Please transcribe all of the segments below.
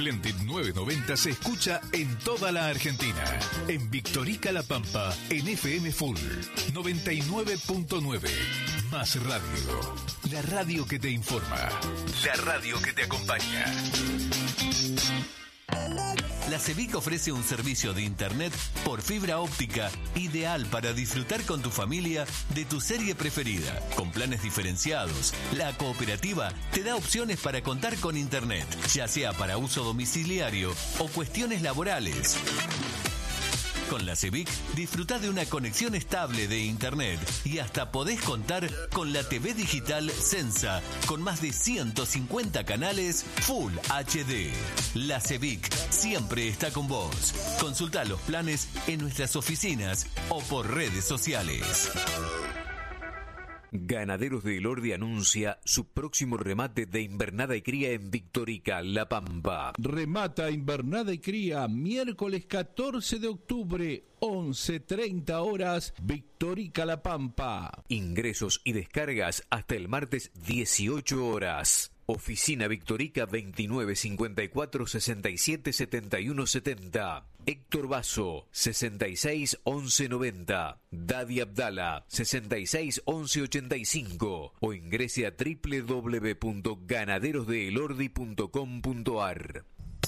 Splendid 990 se escucha en toda la Argentina. En Victorica La Pampa, en FM Full 99.9. Más radio. La radio que te informa. La radio que te acompaña. La CEBIC ofrece un servicio de internet por fibra óptica ideal para disfrutar con tu familia de tu serie preferida. Con planes diferenciados, la cooperativa te da opciones para contar con internet, ya sea para uso domiciliario o cuestiones laborales. Con la CEBIC disfruta de una conexión estable de internet y hasta podés contar con la TV digital Sensa con más de 150 canales Full HD. La CEBIC siempre está con vos. Consulta los planes en nuestras oficinas o por redes sociales. Ganaderos de Elordi anuncia su próximo remate de invernada y cría en Victorica, La Pampa. Remata invernada y cría miércoles 14 de octubre, 11:30 horas, Victorica, La Pampa. Ingresos y descargas hasta el martes 18 horas. Oficina Victorica 2954 67 71 70. Héctor Basso 66 11 90. Dadi Abdala 66 11 85. O ingrese a www.ganaderosdeelordi.com.ar.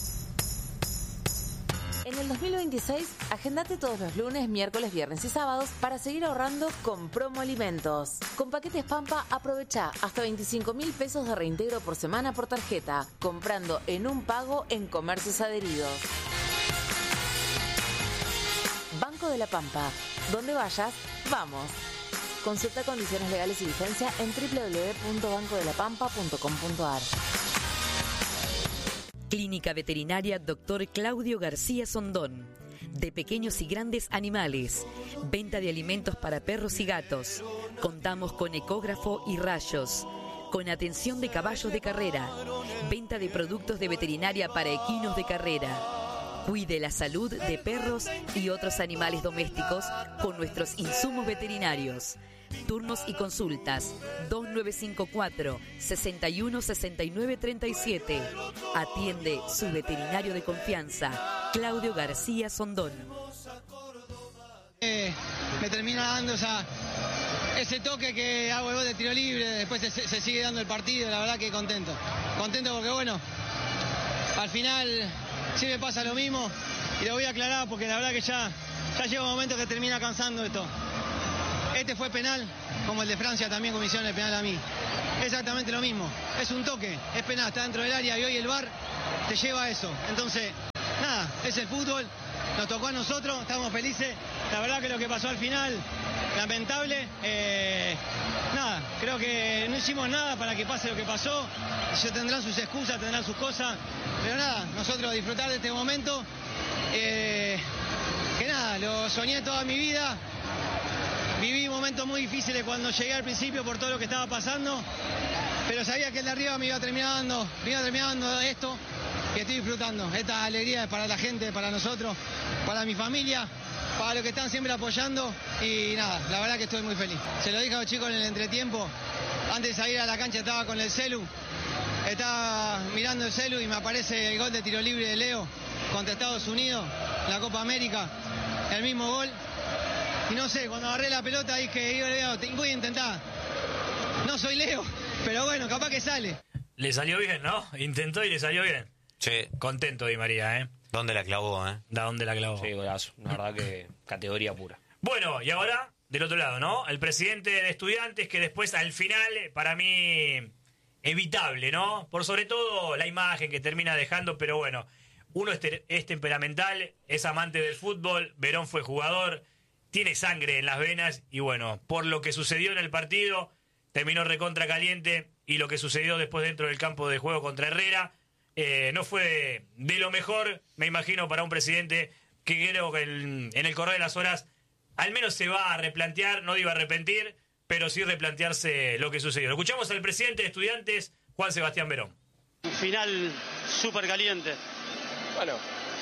En el 2026, agendate todos los lunes, miércoles, viernes y sábados para seguir ahorrando con Promo Alimentos. Con paquetes Pampa, aprovecha hasta 25.000 pesos de reintegro por semana por tarjeta, comprando en un pago en comercios adheridos. Banco de la Pampa. Donde vayas, vamos. Consulta condiciones legales y vigencia en www.bancodelapampa.com.ar. Clínica Veterinaria Dr. Claudio García Sondón. De pequeños y grandes animales. Venta de alimentos para perros y gatos. Contamos con ecógrafo y rayos. Con atención de caballos de carrera. Venta de productos de veterinaria para equinos de carrera. Cuide la salud de perros y otros animales domésticos con nuestros insumos veterinarios. Turnos y consultas 2954 61 69 37. Atiende su veterinario de confianza, Claudio García Sondón. Me termina dando ese toque que hago el gol de tiro libre, después se sigue dando el partido, la verdad que contento porque bueno, al final sí me pasa lo mismo y lo voy a aclarar porque la verdad que ya llega un momento que termina cansando esto. Este fue penal, como el de Francia también, como me hicieron el penal a mí. Exactamente lo mismo. Es un toque, es penal, está dentro del área y hoy el VAR te lleva a eso. Entonces, nada, es el fútbol, nos tocó a nosotros, estamos felices. La verdad que lo que pasó al final, lamentable. Nada, creo que no hicimos nada para que pase lo que pasó. Tendrán sus excusas, tendrán sus cosas. Pero nada, nosotros disfrutar de este momento. Que nada, lo soñé toda mi vida. Viví momentos muy difíciles cuando llegué al principio por todo lo que estaba pasando, pero sabía que el de arriba me iba terminando esto y estoy disfrutando. Esta alegría es para la gente, para nosotros, para mi familia, para los que están siempre apoyando y nada, la verdad que estoy muy feliz. Se lo dije a los chicos en el entretiempo, antes de salir a la cancha estaba con el celu, estaba mirando el celu y me aparece el gol de tiro libre de Leo contra Estados Unidos, la Copa América, el mismo gol. Y no sé, cuando agarré la pelota dije, voy a intentar. No soy Leo, pero bueno, capaz que sale. Le salió bien, ¿no? Intentó y le salió bien. Sí. Contento Di María, ¿eh? ¿Dónde la clavó, ¿Dónde la clavó? Sí, golazo. La verdad que categoría pura. Bueno, y ahora, del otro lado, ¿no? El presidente de Estudiantes, que después, al final, para mí, evitable, ¿no? Por sobre todo la imagen que termina dejando, pero bueno, uno es temperamental, es amante del fútbol, Verón fue jugador, tiene sangre en las venas y bueno, por lo que sucedió en el partido, terminó recontra caliente y lo que sucedió después dentro del campo de juego contra Herrera, no fue de lo mejor, me imagino, para un presidente que creo que en el correr de las horas al menos se va a replantear, no digo arrepentir, pero sí replantearse lo que sucedió. Lo escuchamos al presidente de Estudiantes, Juan Sebastián Verón. Un final súper caliente. Bueno,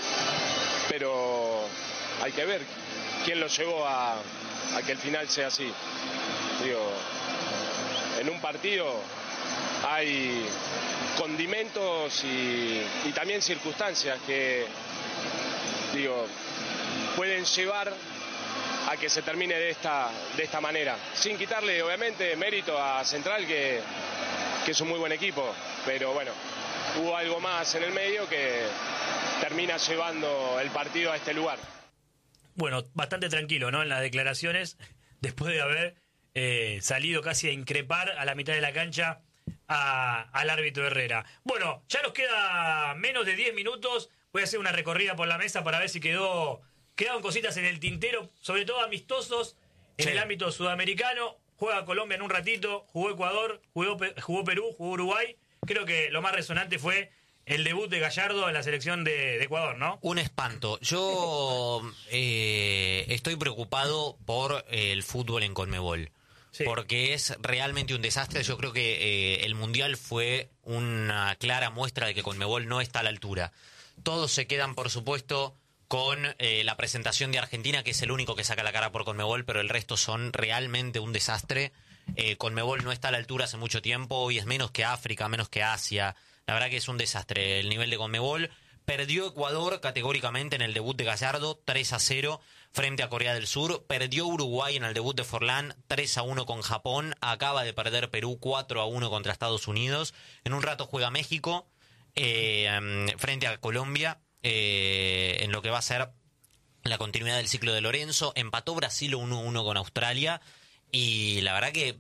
pero hay que ver quién lo llevó a que el final sea así. Digo, en un partido hay condimentos y también circunstancias que, digo, pueden llevar a que se termine de esta manera, sin quitarle obviamente mérito a Central, que es un muy buen equipo, pero bueno, hubo algo más en el medio que termina llevando el partido a este lugar. Bueno, bastante tranquilo, ¿no? En las declaraciones, después de haber salido casi a increpar a la mitad de la cancha al árbitro Herrera. Bueno, ya nos queda menos de 10 minutos. Voy a hacer una recorrida por la mesa para ver si quedaron cositas en el tintero, sobre todo amistosos en el ámbito sudamericano. Juega Colombia en un ratito, jugó Ecuador, jugó Perú, jugó Uruguay. Creo que lo más resonante fue el debut de Gallardo en la selección de Ecuador, ¿no? Un espanto. Yo estoy preocupado por el fútbol en Conmebol. Sí. Porque es realmente un desastre. Yo creo que el Mundial fue una clara muestra de que Conmebol no está a la altura. Todos se quedan, por supuesto, con la presentación de Argentina, que es el único que saca la cara por Conmebol, pero el resto son realmente un desastre. Conmebol no está a la altura hace mucho tiempo, hoy es menos que África, menos que Asia. La verdad que es un desastre el nivel de Conmebol. Perdió Ecuador categóricamente en el debut de Gallardo, 3-0 frente a Corea del Sur. Perdió Uruguay en el debut de Forlán, 3-1 con Japón. Acaba de perder Perú, 4-1 contra Estados Unidos. En un rato juega México frente a Colombia, en lo que va a ser la continuidad del ciclo de Lorenzo. Empató Brasil 1-1 con Australia. Y la verdad que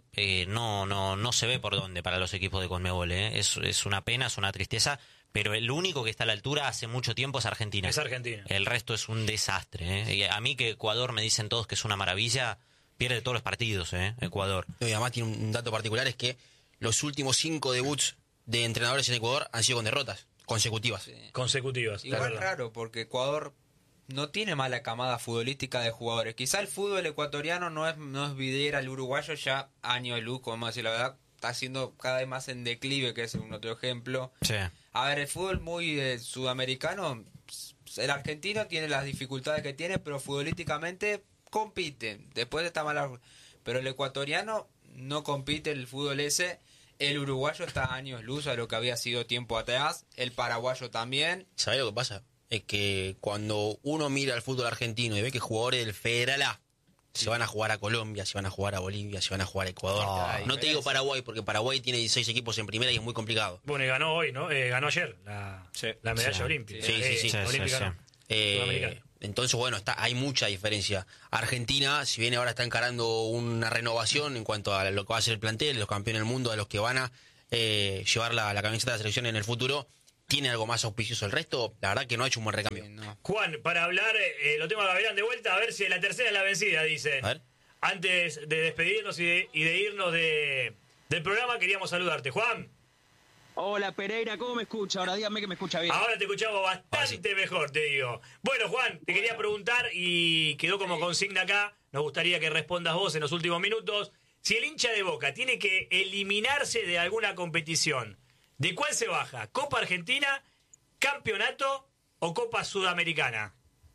no se ve por dónde para los equipos de Conmebol. Es una pena, es una tristeza. Pero el único que está a la altura hace mucho tiempo es Argentina. Es Argentina. El resto es un desastre. Y a mí que Ecuador me dicen todos que es una maravilla, pierde todos los partidos, Ecuador. Y además tiene un dato particular, es que los últimos 5 debuts de entrenadores en Ecuador han sido con derrotas consecutivas. Sí. Consecutivas. Igual raro, porque Ecuador no tiene mala camada futbolística de jugadores. Quizá el fútbol ecuatoriano no es vidriera al uruguayo ya año de luz, como decir la verdad, está siendo cada vez más en declive, que es un otro ejemplo. Sí. A ver, el fútbol muy sudamericano, el argentino tiene las dificultades que tiene, pero futbolísticamente compite. Después está mal, pero el ecuatoriano no compite el fútbol ese. El uruguayo está a años luz a lo que había sido tiempo atrás. El paraguayo también. ¿Sabés lo que pasa? Es que cuando uno mira el fútbol argentino y ve que jugadores del Federal A se van a jugar a Colombia, se van a jugar a Bolivia, se van a jugar a Ecuador. No te digo Paraguay, porque Paraguay tiene 16 equipos en primera y es muy complicado. Bueno, y ganó hoy, ¿no? Ganó ayer la medalla olímpica. Sí. Olímpica, entonces, bueno, hay mucha diferencia. Argentina, si bien ahora está encarando una renovación en cuanto a lo que va a ser el plantel, los campeones del mundo, a los que van a llevar la camiseta de la selección en el futuro, ¿tiene algo más auspicioso el resto? La verdad que no ha hecho un buen recambio. No. Juan, para hablar, lo tengo a Gabriel de vuelta, a ver si la tercera es la vencida, dice. A ver. Antes de despedirnos y de irnos del programa, queríamos saludarte. Juan. Hola Pereira, ¿cómo me escucha? Ahora dígame que me escucha bien. Ahora te escuchamos bastante mejor, te digo. Bueno, Juan, te quería preguntar, y quedó como consigna acá, nos gustaría que respondas vos en los últimos minutos. Si el hincha de Boca tiene que eliminarse de alguna competición, ¿de cuál se baja? ¿Copa Argentina, Campeonato o Copa Sudamericana?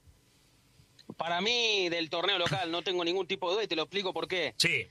Para mí, del torneo local, no tengo ningún tipo de duda y te lo explico por qué. Sí.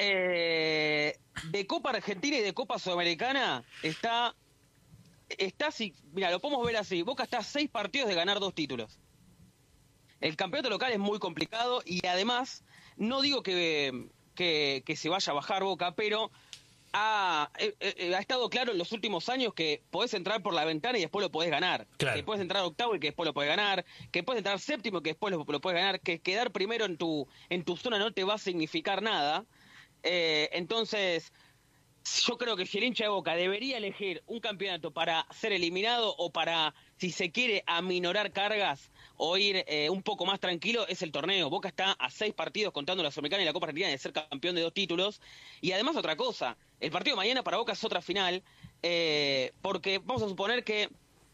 De Copa Argentina y de Copa Sudamericana está así, mira, lo podemos ver así. Boca está a 6 partidos de ganar 2 títulos. El campeonato local es muy complicado y además, no digo que se vaya a bajar Boca, pero ha estado claro en los últimos años que podés entrar por la ventana y después lo podés ganar. Claro. Que podés entrar octavo y que después lo podés ganar. Que podés entrar séptimo y que después lo podés ganar. Que quedar primero en tu zona no te va a significar nada. Entonces, yo creo que si el hincha de Boca debería elegir un campeonato para ser eliminado o para, si se quiere, aminorar cargas o ir un poco más tranquilo, es el torneo. Boca está a 6 partidos contando la Sudamericana y la Copa Argentina de ser campeón de 2 títulos. Y además otra cosa, el partido de mañana para Boca es otra final, porque vamos a suponer que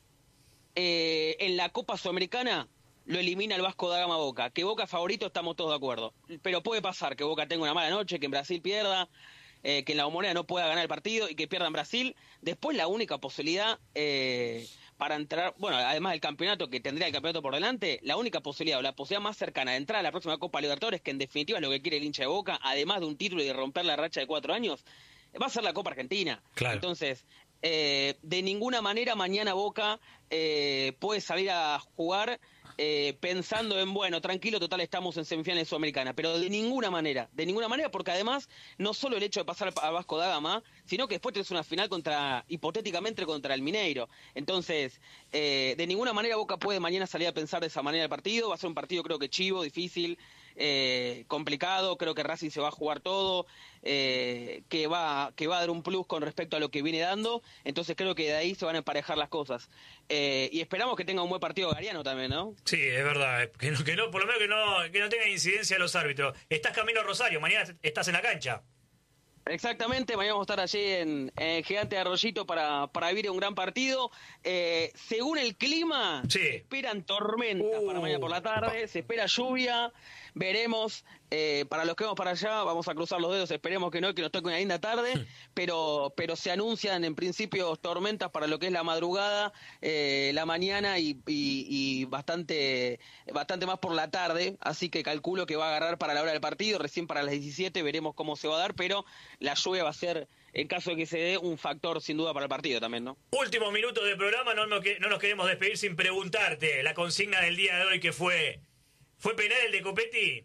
en la Copa Sudamericana lo elimina el Vasco da Gama Boca. Que Boca favorito, estamos todos de acuerdo. Pero puede pasar que Boca tenga una mala noche, que en Brasil pierda, que en la Bombonera no pueda ganar el partido y que pierda en Brasil. Después la única posibilidad para entrar, bueno, además del campeonato, que tendría el campeonato por delante, la única posibilidad o la posibilidad más cercana de entrar a la próxima Copa Libertadores, que en definitiva es lo que quiere el hincha de Boca, además de un título y de romper la racha de 4 años, va a ser la Copa Argentina. Claro. Entonces, de ninguna manera mañana Boca puede salir a jugar pensando en, bueno, tranquilo, total, estamos en semifinales sudamericanas, pero de ninguna manera, porque además, no solo el hecho de pasar a Vasco da Gama, sino que después tenés una final hipotéticamente contra el Mineiro. Entonces, de ninguna manera Boca puede mañana salir a pensar de esa manera el partido. Va a ser un partido, creo que chivo, difícil, complicado. Creo que Racing se va a jugar todo, que va a dar un plus con respecto a lo que viene dando. Entonces creo que de ahí se van a emparejar las cosas. Y esperamos que tenga un buen partido Gariano también, ¿no? Sí, es verdad. Que no, por lo menos que no tenga incidencia los árbitros. Estás camino a Rosario, mañana estás en la cancha. Exactamente, mañana vamos a estar allí en Gigante de Arroyito para vivir un gran partido. Según el clima, se esperan tormentas para mañana por la tarde, se espera lluvia, veremos. Para los que vamos para allá, vamos a cruzar los dedos, esperemos que no, que nos toque una linda tarde, pero se anuncian en principio tormentas para lo que es la madrugada, la mañana y bastante más por la tarde, así que calculo que va a agarrar para la hora del partido, recién para las 17 veremos cómo se va a dar, pero la lluvia va a ser, en caso de que se dé, un factor sin duda para el partido también, ¿no? Últimos minutos del programa, no nos queremos despedir sin preguntarte la consigna del día de hoy, que ¿fue penal el de Copetti?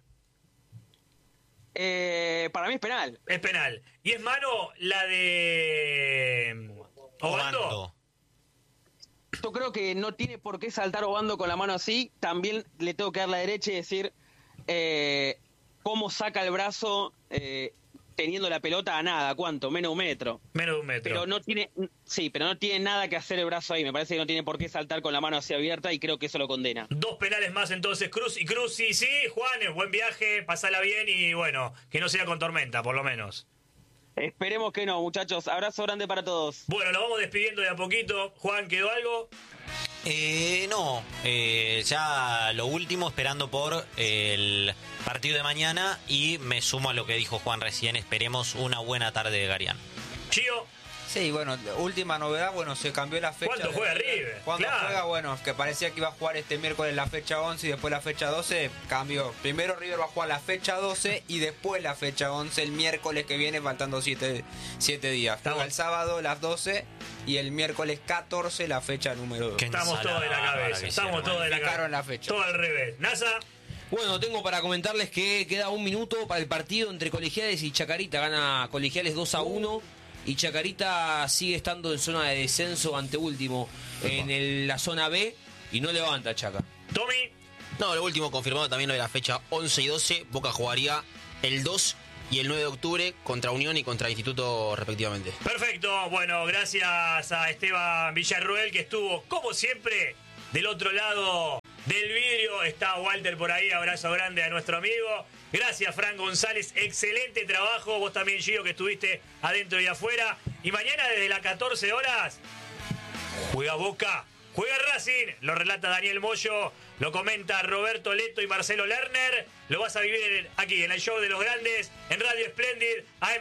Para mí es penal. Es penal. ¿Y es mano la de Obando? Yo creo que no tiene por qué saltar Obando con la mano así. También le tengo que dar la derecha y decir cómo saca el brazo teniendo la pelota a nada. ¿Cuánto? Menos de un metro. Menos de un metro. Pero no tiene nada que hacer el brazo ahí. Me parece que no tiene por qué saltar con la mano así abierta y creo que eso lo condena. 2 penales más entonces, Cruz. Sí, Juan, buen viaje, pasala bien y bueno, que no sea con tormenta, por lo menos. Esperemos que no, muchachos. Abrazo grande para todos. Bueno, nos vamos despidiendo de a poquito. Juan, ¿quedó algo? No, ya lo último, esperando por el partido de mañana, y me sumo a lo que dijo Juan recién, esperemos una buena tarde de Gariano. Chío. Sí, bueno, última novedad, se cambió la fecha. ¿Cuándo juega River? ¿Cuándo juega? Que parecía que iba a jugar este miércoles la fecha 11 y después la fecha 12, cambió. Primero River va a jugar la fecha 12 y después la fecha 11 el miércoles que viene, faltando 7 días. Juega el sábado las 12 y el miércoles 14 la fecha número 2. Estamos todos de la cabeza. Estamos todos de la cabeza. Todo al revés. NASA. Bueno, tengo para comentarles que queda un minuto para el partido entre Colegiales y Chacarita. Gana Colegiales 2-1. Y Chacarita sigue estando en zona de descenso anteúltimo en la zona B y no levanta Chaca. Tommy. No, lo último confirmado también lo de la fecha 11 y 12. Boca jugaría el 2 y el 9 de octubre contra Unión y contra Instituto respectivamente. Perfecto, bueno, gracias a Esteban Villarruel, que estuvo como siempre del otro lado del vidrio. Está Walter por ahí, abrazo grande a nuestro amigo. Gracias, Fran González, excelente trabajo. Vos también, Gio, que estuviste adentro y afuera. Y mañana desde las 14 horas juega Boca, juega Racing. Lo relata Daniel Moyo, lo comenta Roberto Leto y Marcelo Lerner. Lo vas a vivir aquí en el Show de los Grandes, en Radio Splendid, AM